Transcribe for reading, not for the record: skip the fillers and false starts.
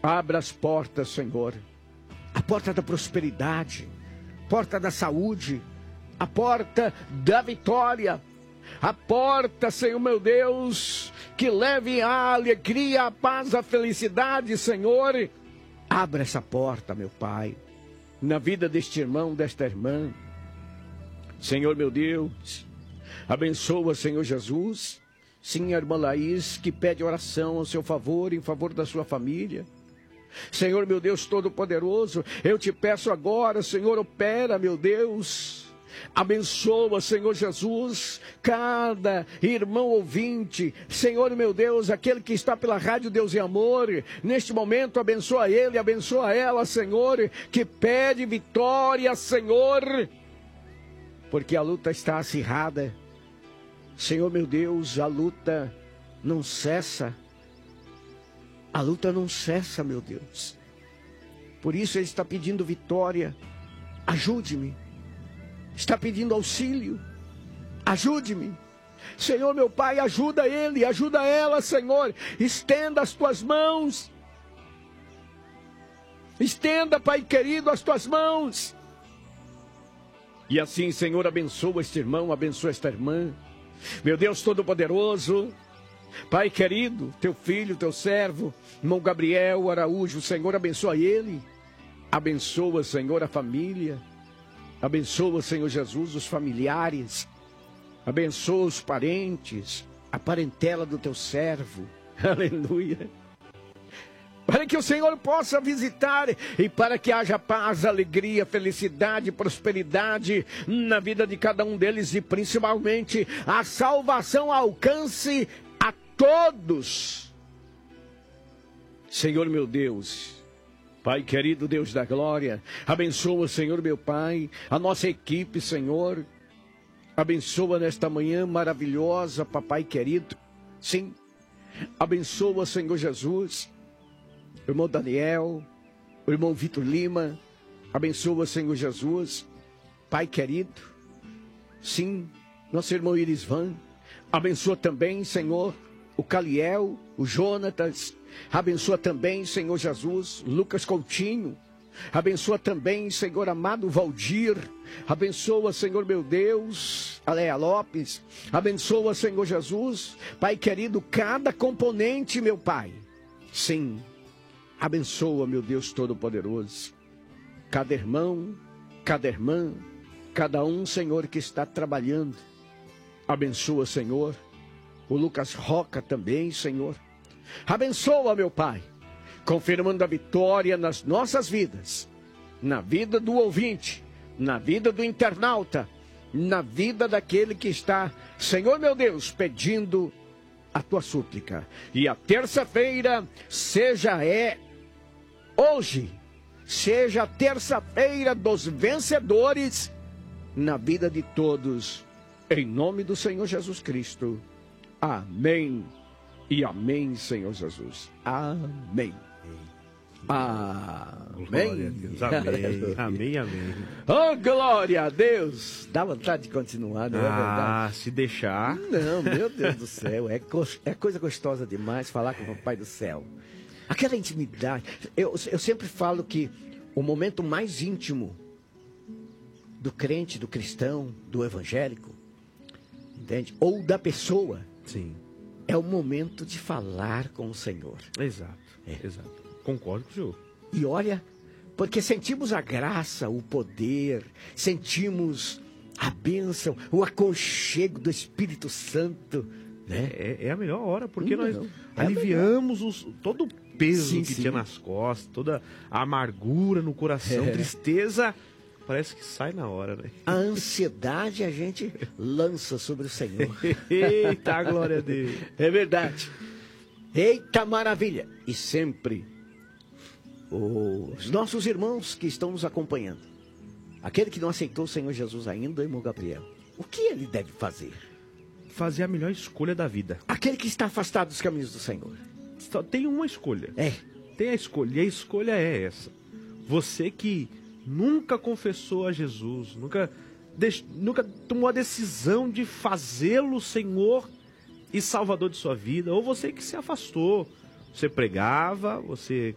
Abra as portas, Senhor. A porta da prosperidade, porta da saúde, a porta da vitória, a porta, Senhor meu Deus, que leve a alegria, a paz, a felicidade, Senhor. Abra essa porta, meu Pai, na vida deste irmão, desta irmã. Senhor meu Deus, abençoa, Senhor Jesus, sim, a irmã Laís, que pede oração ao seu favor, em favor da sua família. Senhor meu Deus Todo-Poderoso, eu te peço agora, Senhor, opera, meu Deus. Abençoa, Senhor Jesus, cada irmão ouvinte, Senhor meu Deus, aquele que está pela Rádio Deus e Amor, neste momento abençoa ele, abençoa ela, Senhor, que pede vitória, Senhor, porque a luta está acirrada. Senhor meu Deus, a luta não cessa. A luta não cessa, meu Deus. Por isso ele está pedindo vitória. Ajude-me. Está pedindo auxílio. Ajude-me. Senhor meu Pai, ajuda ele, ajuda ela, Senhor. Estenda as tuas mãos. Estenda, Pai querido, as tuas mãos. E assim, Senhor, abençoa este irmão, abençoa esta irmã. Meu Deus Todo-Poderoso, Pai querido, teu filho, teu servo, irmão Gabriel Araújo, Senhor, abençoa ele. Abençoa, Senhor, a família. Abençoa, Senhor Jesus, os familiares. Abençoa os parentes, a parentela do teu servo. Aleluia. Para que o Senhor possa visitar e para que haja paz, alegria, felicidade, prosperidade na vida de cada um deles e principalmente a salvação alcance a todos. Senhor meu Deus, Pai querido, Deus da glória, abençoa, Senhor meu Pai, a nossa equipe, Senhor. Abençoa nesta manhã maravilhosa, Papai querido. Sim, abençoa, Senhor Jesus, o irmão Daniel, o irmão Vitor Lima. Abençoa, Senhor Jesus, Pai querido. Sim, nosso irmão Irisvan. Abençoa também, Senhor, o Caliel, o Jonatas. Abençoa também, Senhor Jesus, Lucas Coutinho. Abençoa também, Senhor amado, Valdir. Abençoa, Senhor meu Deus, Aléa Lopes. Abençoa, Senhor Jesus, Pai querido, cada componente, meu Pai. Sim, abençoa, meu Deus Todo-Poderoso, cada irmão, cada irmã, cada um, Senhor, que está trabalhando. Abençoa, Senhor, o Lucas Roca também, Senhor. Abençoa, meu Pai, confirmando a vitória nas nossas vidas, na vida do ouvinte, na vida do internauta, na vida daquele que está, Senhor meu Deus, pedindo a tua súplica. E a terça-feira hoje, seja a terça-feira dos vencedores na vida de todos, em nome do Senhor Jesus Cristo. Amém e amém, Senhor Jesus. Amém. Amém. Glória a Deus. Amém. Amém, amém. Oh, glória a Deus. Dá vontade de continuar, não é verdade? Se deixar. Não, meu Deus do céu. É coisa gostosa demais falar com o Papai do céu. Aquela intimidade. Eu sempre falo que o momento mais íntimo do crente, do cristão, do evangélico, entende? Ou da pessoa. Sim. É o momento de falar com o Senhor. Exato. Exato. Concordo com o senhor. E olha, porque sentimos a graça, o poder, sentimos a bênção, o aconchego do Espírito Santo, né? É a melhor hora, porque nós aliviamos todo o peso que tinha nas costas, toda a amargura no coração, tristeza, parece que sai na hora, né? A ansiedade a gente lança sobre o Senhor. Eita, glória a Deus. É verdade. Eita maravilha. E sempre os nossos irmãos que estão nos acompanhando, aquele que não aceitou o Senhor Jesus ainda, irmão Gabriel, o que ele deve fazer? Fazer a melhor escolha da vida. Aquele que está afastado dos caminhos do Senhor. Só tem uma escolha. É. Tem a escolha, e a escolha é essa. Você que nunca confessou a Jesus, nunca tomou a decisão de fazê-lo Senhor e Salvador de sua vida, ou você que se afastou. Você pregava, você